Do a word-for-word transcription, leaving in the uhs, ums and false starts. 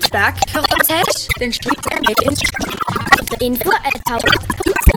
Bergkarottage, den schreibt er mit ins Info at